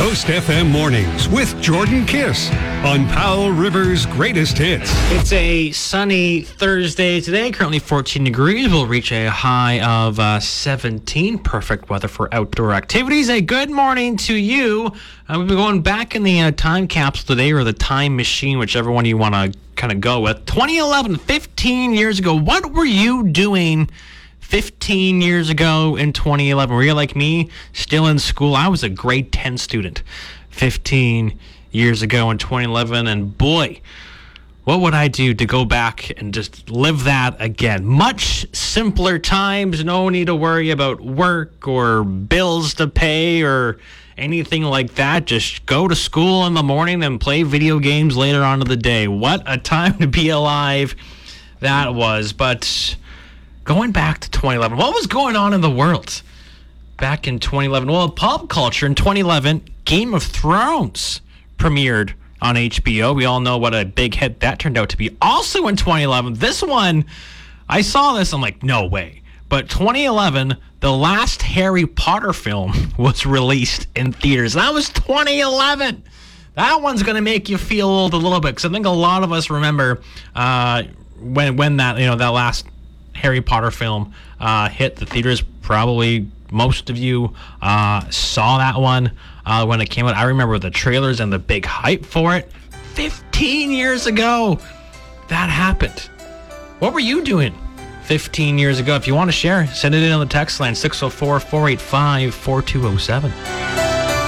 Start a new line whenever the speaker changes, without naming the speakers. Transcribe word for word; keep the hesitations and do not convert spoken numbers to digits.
Coast F M Mornings with Jordan Kiss on Powell River's Greatest Hits.
It's a sunny Thursday today. Currently fourteen degrees. We'll reach a high of uh, seventeen. Perfect weather for outdoor activities. A good morning to you. Uh, we've been going back in the uh, time capsule today, or the time machine, whichever one you want to kind of go with. twenty eleven, fifteen years ago. What were you doing fifteen years ago in twenty eleven? Were you like me, still in school? I was a grade ten student fifteen years ago in twenty eleven, and boy, what would I do to go back and just live that again? Much simpler times, no need to worry about work or bills to pay or anything like that. Just go to school in the morning and play video games later on in the day. What a time to be alive that was. But going back to twenty eleven, what was going on in the world back in twenty eleven? Well, pop culture in twenty eleven, Game of Thrones premiered on H B O. We all know what a big hit that turned out to be. Also in twenty eleven, this one, I saw this, I'm like, no way. But twenty eleven, the last Harry Potter film was released in theaters. That was twenty eleven. That one's going to make you feel old a little bit, because I think a lot of us remember uh, when when that, you know, that last Harry Potter film uh, hit the theaters. Probably most of you uh, saw that one uh, when it came out. I remember the trailers and the big hype for it. fifteen years ago, that happened. What were you doing fifteen years ago? If you want to share, send it in on the text line, six oh four, four eight five, four two oh seven.